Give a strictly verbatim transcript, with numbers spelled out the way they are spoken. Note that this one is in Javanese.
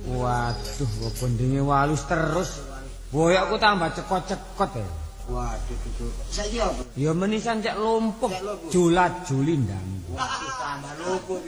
Waduh, kok bondinge walus terus. Boyokku tambah cekot-cekot ya. Waduh, Duduk. Saiki apa? Ya menisan cek lumpuh, julat juli ndang. Waduh, tambah lumpuh.